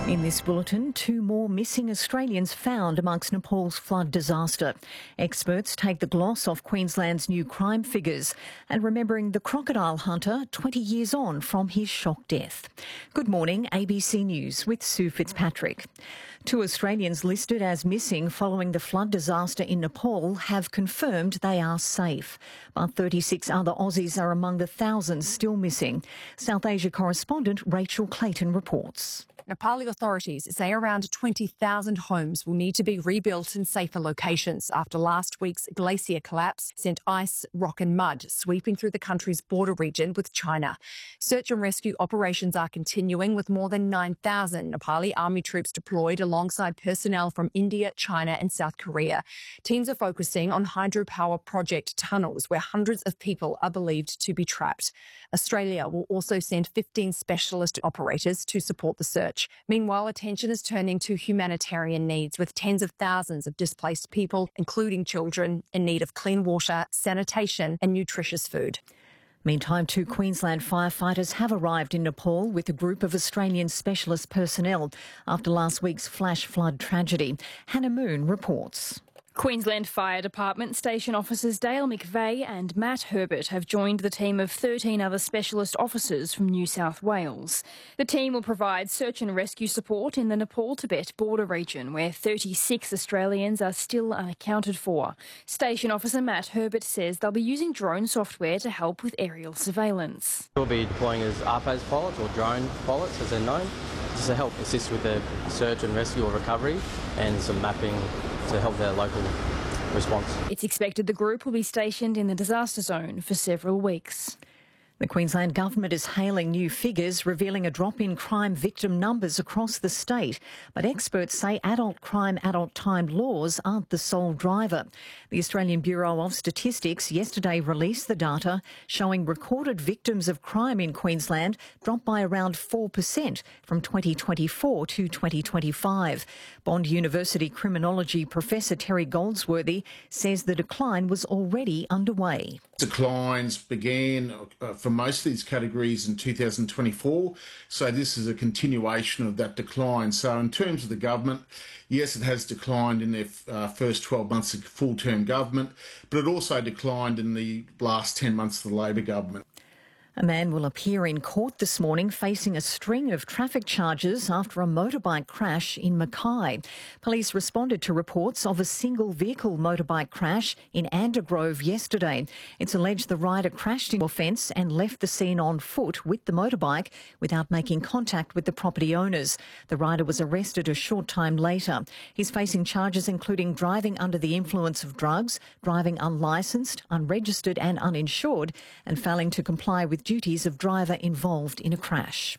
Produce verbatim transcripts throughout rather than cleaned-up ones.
In this bulletin, two more missing Australians found amongst Nepal's flood disaster. Experts take the gloss off Queensland's new crime figures and remembering the crocodile hunter twenty years on from his shock death. Good morning, A B C News with Sue Fitzpatrick. Two Australians listed as missing following the flood disaster in Nepal have confirmed they are safe. But thirty-six other Aussies are among the thousands still missing. South Asia correspondent Rachel Clayton reports. Nepali authorities say around twenty thousand homes will need to be rebuilt in safer locations after last week's glacier collapse sent ice, rock and mud sweeping through the country's border region with China. Search and rescue operations are continuing with more than nine thousand Nepali army troops deployed alongside personnel from India, China and South Korea. Teams are focusing on hydropower project tunnels where hundreds of people are believed to be trapped. Australia will also send fifteen specialist operators to support the search. Meanwhile, attention is turning to humanitarian needs with tens of thousands of displaced people, including children, in need of clean water, sanitation and nutritious food. Meantime, two Queensland firefighters have arrived in Nepal with a group of Australian specialist personnel after last week's flash flood tragedy. Hannah Moon reports. Queensland Fire Department Station Officers Dale McVeigh and Matt Herbert have joined the team of thirteen other specialist officers from New South Wales. The team will provide search and rescue support in the Nepal-Tibet border region, where thirty-six Australians are still unaccounted for. Station Officer Matt Herbert says they'll be using drone software to help with aerial surveillance. We'll be deploying as R P A S pilots or drone pilots, as they're known, just to help assist with the search and rescue or recovery and some mapping to help their local response. It's expected the group will be stationed in the disaster zone for several weeks. The Queensland Government is hailing new figures revealing a drop in crime victim numbers across the state. But experts say adult crime, adult time laws aren't the sole driver. The Australian Bureau of Statistics yesterday released the data showing recorded victims of crime in Queensland dropped by around four percent from twenty twenty-four to twenty twenty-five. Bond University criminology professor Terry Goldsworthy says the decline was already underway. Declines began uh, for most of these categories in two thousand twenty-four, so this is a continuation of that decline. So in terms of the government, yes, it has declined in their uh, first twelve months of full-term government, but it also declined in the last ten months of the Labor government. A man will appear in court this morning facing a string of traffic charges after a motorbike crash in Mackay. Police responded to reports of a single vehicle motorbike crash in Andergrove yesterday. It's alleged the rider crashed into a fence and left the scene on foot with the motorbike without making contact with the property owners. The rider was arrested a short time later. He's facing charges including driving under the influence of drugs, driving unlicensed, unregistered and uninsured, and failing to comply with duties of driver involved in a crash.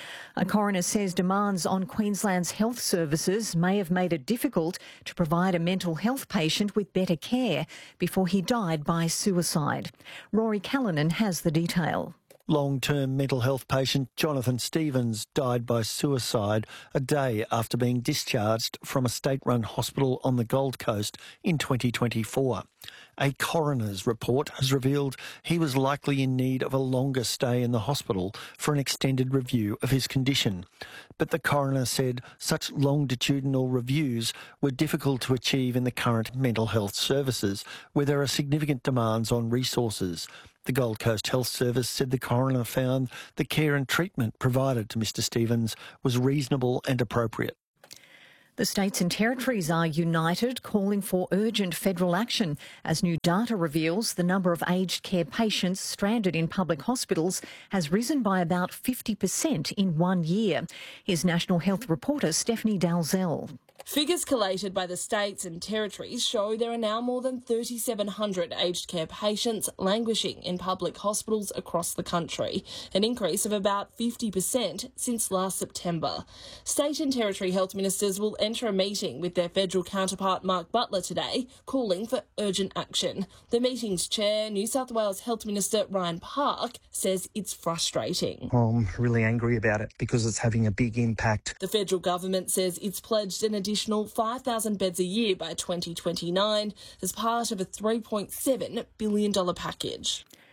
A coroner says demands on Queensland's health services may have made it difficult to provide a mental health patient with better care before he died by suicide. Rory Callanan has the detail. Long-term mental health patient Jonathan Stevens died by suicide a day after being discharged from a state-run hospital on the Gold Coast in twenty twenty-four. A coroner's report has revealed he was likely in need of a longer stay in the hospital for an extended review of his condition. But the coroner said such longitudinal reviews were difficult to achieve in the current mental health services, where there are significant demands on resources. The Gold Coast Health Service said the coroner found the care and treatment provided to Mr Stevens was reasonable and appropriate. The states and territories are united, calling for urgent federal action as new data reveals the number of aged care patients stranded in public hospitals has risen by about fifty percent in one year. Here's National Health reporter Stephanie Dalzell. Figures collated by the states and territories show there are now more than three thousand seven hundred aged care patients languishing in public hospitals across the country, an increase of about fifty percent since last September. State and territory health ministers will enter a meeting with their federal counterpart Mark Butler today, calling for urgent action. The meeting's chair, New South Wales Health Minister Ryan Park, says it's frustrating. I'm really angry about it because it's having a big impact. The federal government says it's pledged an additional five thousand beds a year by twenty twenty-nine as part of a three point seven billion dollars package.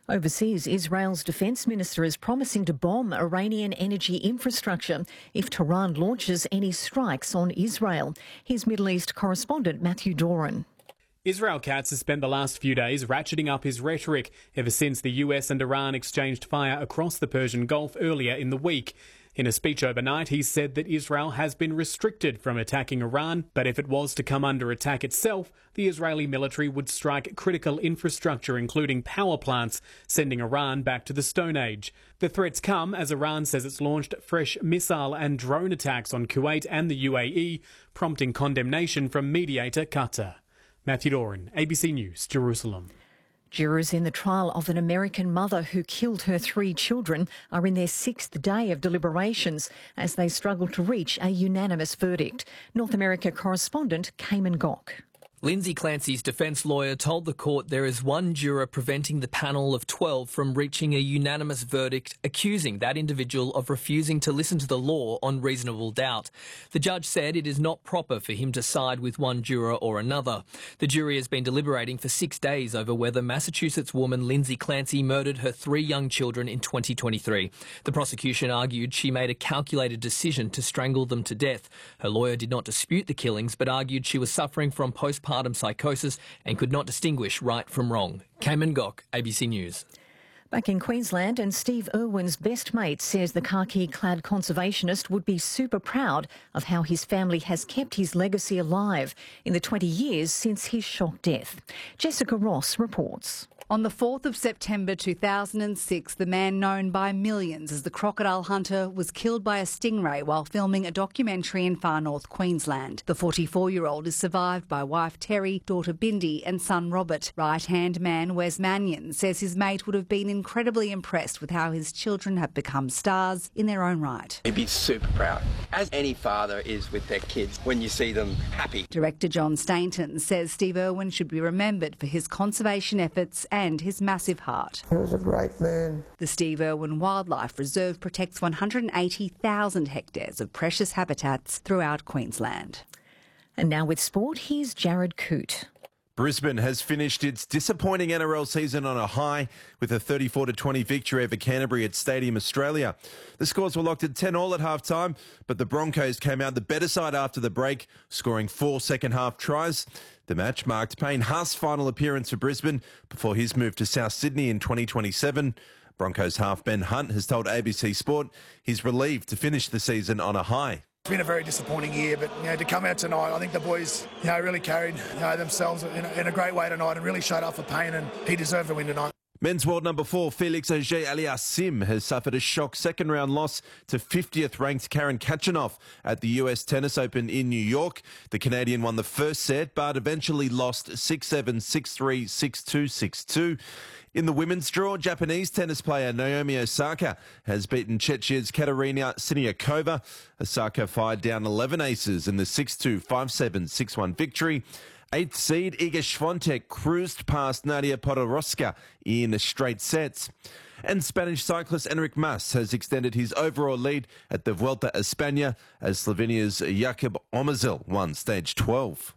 Overseas, Israel's defence minister is promising to bomb Iranian energy infrastructure if Tehran launches any strikes on Israel. Here's Middle East correspondent Matthew Doran. Israel Katz has spent the last few days ratcheting up his rhetoric ever since the U S and Iran exchanged fire across the Persian Gulf earlier in the week. In a speech overnight, he said that Israel has been restricted from attacking Iran, but if it was to come under attack itself, the Israeli military would strike critical infrastructure, including power plants, sending Iran back to the Stone Age. The threats come as Iran says it's launched fresh missile and drone attacks on Kuwait and the U A E, prompting condemnation from mediator Qatar. Matthew Doran, A B C News, Jerusalem. Jurors in the trial of an American mother who killed her three children are in their sixth day of deliberations as they struggle to reach a unanimous verdict. North America correspondent Cayman Gok. Lindsay Clancy's defence lawyer told the court there is one juror preventing the panel of twelve from reaching a unanimous verdict, accusing that individual of refusing to listen to the law on reasonable doubt. The judge said it is not proper for him to side with one juror or another. The jury has been deliberating for six days over whether Massachusetts woman Lindsay Clancy murdered her three young children in twenty twenty-three. The prosecution argued she made a calculated decision to strangle them to death. Her lawyer did not dispute the killings, but argued she was suffering from postpartum psychosis and could not distinguish right from wrong. Cayman Gok, A B C News. Back in Queensland, and Steve Irwin's best mate says the khaki-clad conservationist would be super proud of how his family has kept his legacy alive in the twenty years since his shock death. Jessica Ross reports. On the fourth of September two thousand six, the man known by millions as the crocodile hunter was killed by a stingray while filming a documentary in far north Queensland. The forty-four-year-old is survived by wife Terry, daughter Bindi and son Robert. Right-hand man Wes Mannion says his mate would have been incredibly impressed with how his children have become stars in their own right. He'd be super proud, as any father is with their kids when you see them happy. Director John Stainton says Steve Irwin should be remembered for his conservation efforts and his massive heart. He was a great man. The Steve Irwin Wildlife Reserve protects one hundred eighty thousand hectares of precious habitats throughout Queensland. And now with sport, here's Jared Coote. Brisbane has finished its disappointing N R L season on a high with a thirty-four to twenty victory over Canterbury at Stadium Australia. The scores were locked at ten all at half-time, but the Broncos came out the better side after the break, scoring four second-half tries. The match marked Payne Haas' final appearance for Brisbane before his move to South Sydney in twenty twenty-seven. Broncos half Ben Hunt has told A B C Sport he's relieved to finish the season on a high. It's been a very disappointing year, but you know, to come out tonight, I think the boys, you know, really carried you know, themselves in a, in a great way tonight and really showed up for Payne, and he deserved the win tonight. Men's world number four, Felix Auger-Aliassime, has suffered a shock second-round loss to fiftieth-ranked Karen Khachanov at the U S Tennis Open in New York. The Canadian won the first set, but eventually lost six seven, six three, six two, six two. In the women's draw, Japanese tennis player Naomi Osaka has beaten Czechia's Katerina Siniakova. Osaka fired down eleven aces in the six two, five seven, six one victory. Eighth seed Iga Swiatek cruised past Nadia Podoroska in straight sets. And Spanish cyclist Enric Mas has extended his overall lead at the Vuelta a España as Slovenia's Jakub Omezel won stage twelve.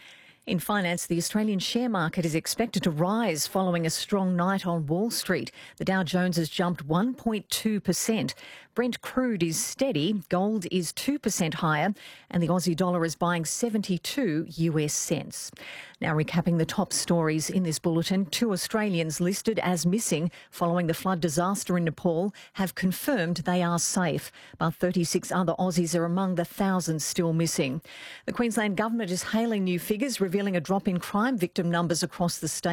In finance, the Australian share market is expected to rise following a strong night on Wall Street. The Dow Jones has jumped one point two percent. Brent crude is steady, gold is two percent higher, and the Aussie dollar is buying seventy-two U S cents. Now recapping the top stories in this bulletin, two Australians listed as missing following the flood disaster in Nepal have confirmed they are safe, but thirty-six other Aussies are among the thousands still missing. The Queensland Government is hailing new figures revealing a drop in crime victim numbers across the state.